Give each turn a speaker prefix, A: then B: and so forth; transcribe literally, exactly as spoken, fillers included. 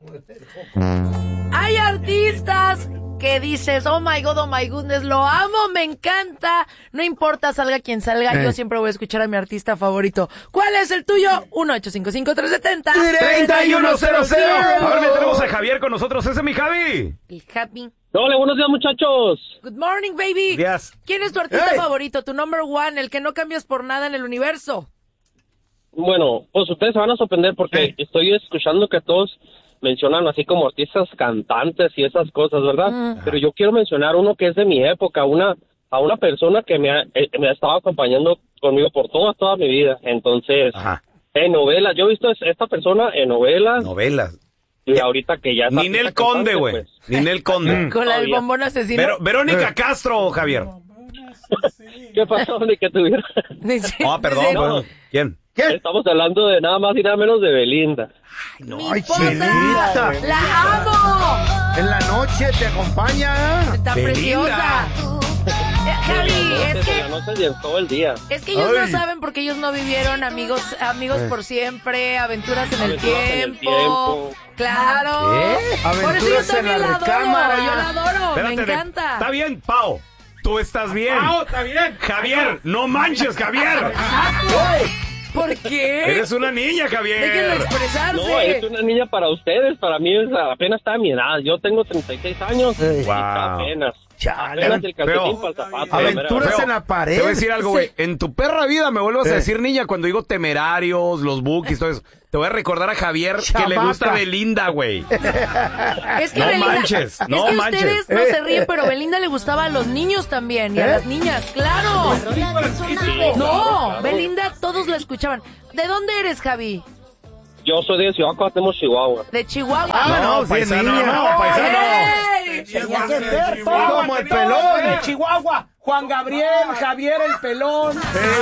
A: Hay artistas que dices, oh my God, oh my goodness, lo amo, me encanta. No importa, salga quien salga, eh. yo siempre voy a escuchar a mi artista favorito. ¿Cuál es el tuyo? uno ocho cinco cinco, tres siete cero,
B: tres uno cero cero. Ahora tenemos a Javier con nosotros. Ese es mi Javi.
A: El Javi.
C: Hola, buenos días, muchachos.
A: Good morning, baby.
B: Días.
A: ¿Quién es tu artista
B: hey.
A: favorito? Tu number one, el que no cambias por nada en el universo.
C: Bueno, pues ustedes se van a sorprender porque hey. estoy escuchando que todos mencionan así como artistas cantantes y esas cosas, ¿verdad? Mm. Pero yo quiero mencionar uno que es de mi época, una a una persona que me ha, eh, me ha estado acompañando conmigo por toda, toda mi vida. Entonces, Ajá. en novelas, yo he visto a esta persona en novelas.
B: Novelas.
C: Y ahorita que ya...
B: Ninel Conde, güey. Pues. Ninel Conde.
A: Con la del bombón asesino.
B: Pero, Verónica Castro, Javier.
C: ¿Qué pasó? Ni que tuviera...
B: Ah, oh, perdón, bueno. ¿Quién?
C: ¿Qué? Estamos hablando de nada más y nada menos de Belinda.
B: Ay, no.
A: ¡Ay, Chelita! ¡La amo!
D: En la noche te acompaña.
A: Está Belinda. Preciosa. Javi, es que...
C: No se dio todo el día.
A: Es que ellos Ay. no saben porque ellos no vivieron amigos amigos por siempre, aventuras en, aventuras el, tiempo. en el tiempo. Claro.
D: ¿Qué?
A: Por eso yo también
D: la,
A: la adoro. Yo la adoro.
B: Espérate,
A: me encanta.
B: Está bien, Pau. Tú estás bien.
E: Pau, está bien.
B: Javier, no manches, Javier.
A: ¿Por qué?
B: Eres una niña, Javier.
A: Déjenlo expresarse.
C: No, es una niña para ustedes. Para mí es, apenas está a mi edad. Yo tengo treinta y seis años.
B: Wow.
C: Y apenas.
D: Chale.
C: Apenas el calcetín para el zapato.
D: Aventuras
B: Feo.
D: en la pared.
B: Te voy a decir algo, güey. En tu perra vida me vuelvas
D: eh.
B: a decir niña cuando digo Temerarios, los Bookies, todo eso. Te voy a recordar a Javier Chamaca. que le gusta Belinda, güey.
A: Es que
B: no
A: Belinda,
B: manches, no
A: es que
B: manches.
A: ustedes no se ríen, pero Belinda le gustaba a los niños también y a ¿Eh? las niñas, claro. No, Belinda todos la escuchaban. ¿De dónde eres, Javi?
C: Yo soy de Ciudad Cuauhtémoc, Chihuahua.
A: De Chihuahua.
D: Ah, no,
B: no paisano, no, no, paisano.
A: ¡Ey!
D: Tenía que ser, como el pelón.
E: De Chihuahua, Juan Gabriel, Javier el pelón.